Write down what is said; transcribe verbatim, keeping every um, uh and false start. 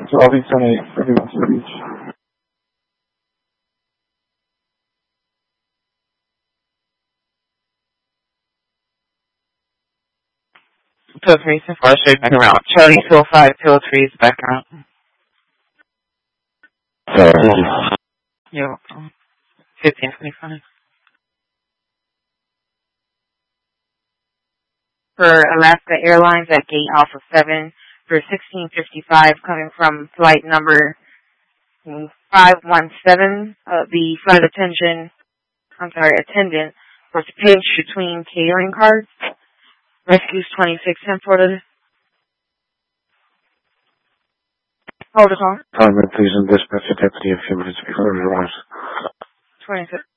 twelve eight seven eight, River Beach. Pill three, so far, straight back around. Charlie, Pill five, Pill three is back around. Sorry. You're welcome. fifteen twenty-five. For Alaska Airlines at gate Alpha seven for sixteen fifty-five coming from flight number five one seven. Uh, the flight attention, I'm sorry, attendant was pinched between catering carts. Rescues twenty-six imported. Hold it on. Time, please, and dispatch your deputy a few minutes before it arrives. twenty-six.